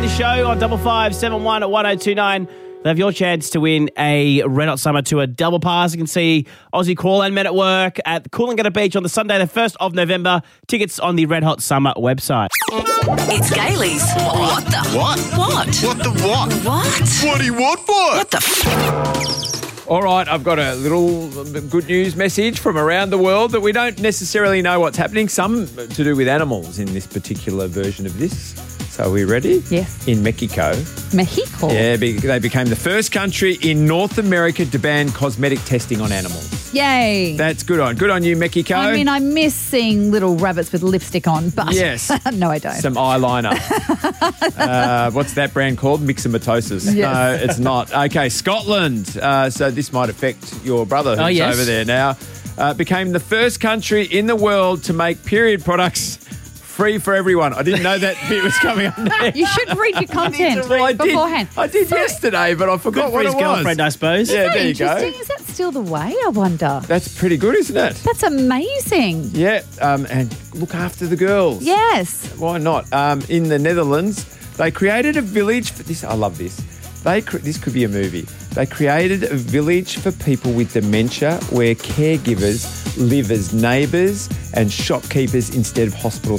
the show on 5571 at 1029. They have your chance to win a Red Hot Summer Tour double pass. You can see Aussie Call and Men at Work at the Coolangatta Beach on the Sunday, the 1st of November. Tickets on the Red Hot Summer website. It's Gailey's. What the? What? What? What the what? What? What do you want for? What the? All right, I've got a little good news message from around the world that we don't necessarily know what's happening. Some to do with animals in this particular version of this. So are we ready? Yes. In Mexico. Mexico? Yeah, they became the first country in North America to ban cosmetic testing on animals. Yay. That's good on you, Mexico. I mean, I miss seeing little rabbits with lipstick on, but yes. No, I don't. Some eyeliner. What's that brand called? Myxomatosis. Yes. No, it's not. Okay, Scotland. So this might affect your brother who's yes. over there now. Became the first country in the world to make period products free for everyone. I didn't know that bit was coming up there. You should read your content Well, I beforehand. I did yesterday, but I forgot Good for what his it was. girlfriend, I suppose. Yeah, Isn't that there you go. interesting? Is that still the way, I wonder? That's pretty good, isn't it? That's amazing. Yeah, and look after the girls. Yes. Why not? In the Netherlands, they created a village for this. I love this. This could be a movie. They created a village for people with dementia where caregivers live as neighbours and shopkeepers instead of hospital